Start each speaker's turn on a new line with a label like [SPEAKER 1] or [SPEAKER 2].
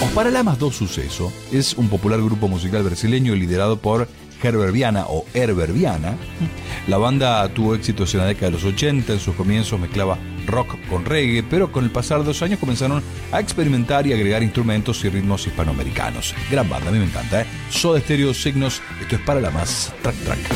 [SPEAKER 1] Os Paralamas do Sucesso es un popular grupo musical brasileño liderado por Herbert Viana o Herbert Viana. La banda tuvo éxitos en la década de los 80, en sus comienzos mezclaba rock con reggae, pero con el pasar de los años comenzaron a experimentar y agregar instrumentos y ritmos hispanoamericanos. Gran banda, a mí me encanta, ¿eh? Soda Stereo, Signos, esto es Paralamas, Track Track.